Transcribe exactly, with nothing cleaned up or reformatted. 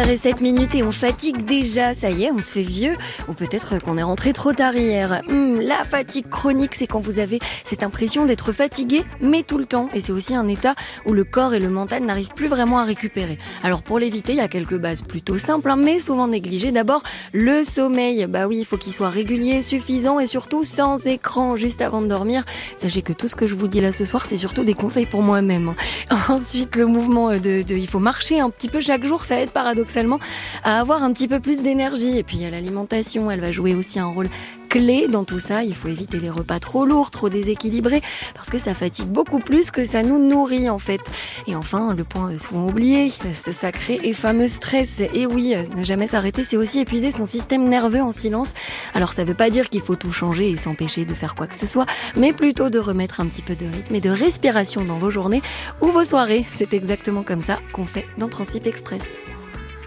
heures zéro sept minutes et on fatigue déjà, ça y est, on se fait vieux. Ou peut-être qu'on est rentré trop tard hier. Hum, la fatigue chronique, c'est quand vous avez cette impression d'être fatigué, mais tout le temps. Et c'est aussi un état où le corps et le mental n'arrivent plus vraiment à récupérer. Alors pour l'éviter, il y a quelques bases plutôt simples, hein, mais souvent négligées. D'abord, le sommeil. Bah oui, il faut qu'il soit régulier, suffisant et surtout sans écran juste avant de dormir. Sachez que tout ce que je vous dis là ce soir, c'est surtout des conseils pour moi-même. Ensuite, le mouvement de, de, il faut marcher un petit peu chaque jour, ça aide paradoxalement à avoir un petit peu plus d'énergie. Et puis il y a l'alimentation, elle va jouer aussi un rôle clé dans tout ça. Il faut éviter les repas trop lourds, trop déséquilibrés, parce que ça fatigue beaucoup plus que ça nous nourrit en fait. Et enfin, le point souvent oublié, ce sacré et fameux stress. Et oui, ne jamais s'arrêter, c'est aussi épuiser son système nerveux en silence. Alors ça veut pas dire qu'il faut tout changer et s'empêcher de faire quoi que ce soit, mais plutôt de remettre un petit peu de rythme et de respiration dans vos journées ou vos soirées. C'est exactement comme ça qu'on fait dans Transfip Express.